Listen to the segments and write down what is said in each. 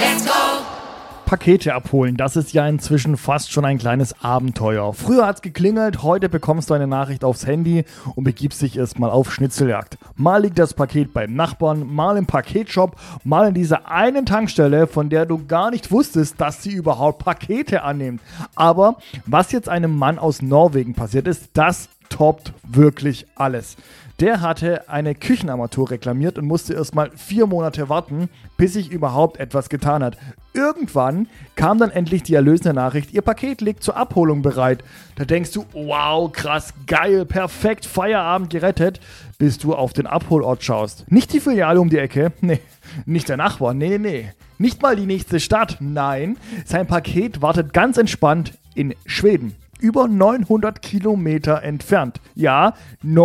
Pakete abholen, das ist ja inzwischen fast schon ein kleines Abenteuer. Früher hat's geklingelt, heute bekommst du eine Nachricht aufs Handy und begibst dich erstmal auf Schnitzeljagd. Mal liegt das Paket beim Nachbarn, mal im Paketshop, mal in dieser einen Tankstelle, von der du gar nicht wusstest, dass sie überhaupt Pakete annimmt. Aber was jetzt einem Mann aus Norwegen passiert ist, das toppt wirklich alles. Der hatte eine Küchenarmatur reklamiert und musste erstmal 4 Monate warten, bis sich überhaupt etwas getan hat. Irgendwann kam dann endlich die erlösende Nachricht, ihr Paket liegt zur Abholung bereit. Da denkst du, wow, krass, geil, perfekt, Feierabend gerettet, bis du auf den Abholort schaust. Nicht die Filiale um die Ecke, nee, nicht der Nachbar, nee. Nicht mal die nächste Stadt, nein, sein Paket wartet ganz entspannt in Schweden. Über 900 Kilometer entfernt. Ja,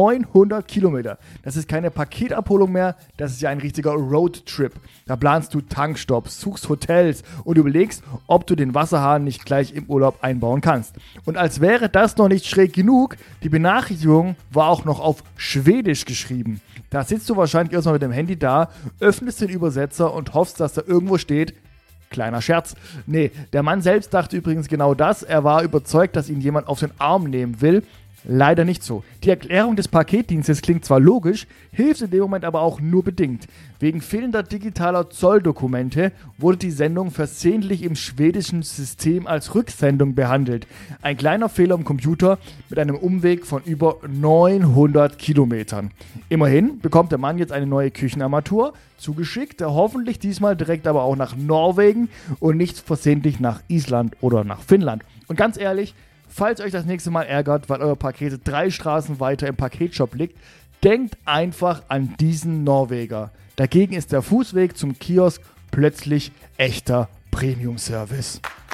900 Kilometer. Das ist keine Paketabholung mehr, das ist ja ein richtiger Roadtrip. Da planst du Tankstops, suchst Hotels und überlegst, ob du den Wasserhahn nicht gleich im Urlaub einbauen kannst. Und als wäre das noch nicht schräg genug, die Benachrichtigung war auch noch auf Schwedisch geschrieben. Da sitzt du wahrscheinlich erstmal mit dem Handy da, öffnest den Übersetzer und hoffst, dass da irgendwo steht, kleiner Scherz. Nee, der Mann selbst dachte übrigens genau das. Er war überzeugt, dass ihn jemand auf den Arm nehmen will. Leider nicht so. Die Erklärung des Paketdienstes klingt zwar logisch, hilft in dem Moment aber auch nur bedingt. Wegen fehlender digitaler Zolldokumente wurde die Sendung versehentlich im schwedischen System als Rücksendung behandelt. Ein kleiner Fehler im Computer mit einem Umweg von über 900 Kilometern. Immerhin bekommt der Mann jetzt eine neue Küchenarmatur zugeschickt, hoffentlich diesmal direkt aber auch nach Norwegen und nicht versehentlich nach Island oder nach Finnland. Und ganz ehrlich, falls euch das nächste Mal ärgert, weil euer Paket 3 Straßen weiter im Paketshop liegt, denkt einfach an diesen Norweger. Dagegen ist der Fußweg zum Kiosk plötzlich echter Premium-Service.